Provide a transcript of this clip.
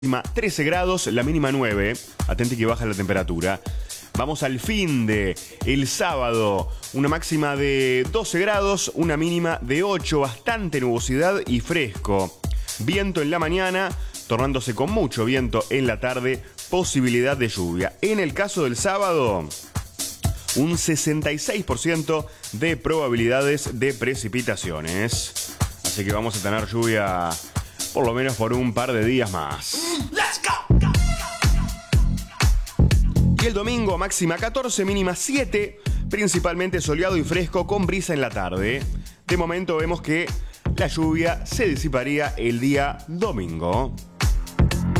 máxima 13 grados, la mínima 9. Atente que baja la temperatura. Vamos al fin de el sábado, una máxima de 12 grados, una mínima de 8, bastante nubosidad y fresco. Viento en la mañana, tornándose con mucho viento en la tarde, posibilidad de lluvia. En el caso del sábado, un 66% de probabilidades de precipitaciones. Así que vamos a tener lluvia por lo menos por un par de días más. ¡Let's go! Y el domingo, máxima 14, mínima 7, principalmente soleado y fresco con brisa en la tarde. De momento vemos que la lluvia se disiparía el día domingo.